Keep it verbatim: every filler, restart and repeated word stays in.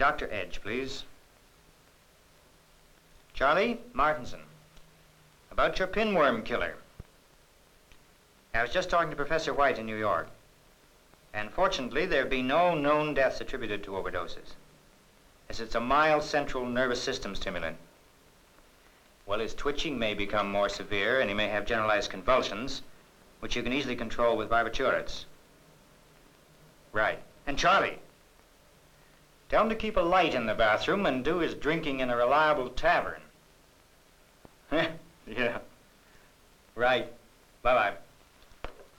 Doctor Edge, please. Charlie Martinson. About your pinworm killer. I was just talking to Professor White in New York. And fortunately, there have been no known deaths attributed to overdoses, as it's a mild central nervous system stimulant. Well, his twitching may become more severe, and he may have generalized convulsions, which you can easily control with barbiturates. Right. And Charlie, tell him to keep a light in the bathroom and do his drinking in a reliable tavern. Yeah. Right. Bye-bye.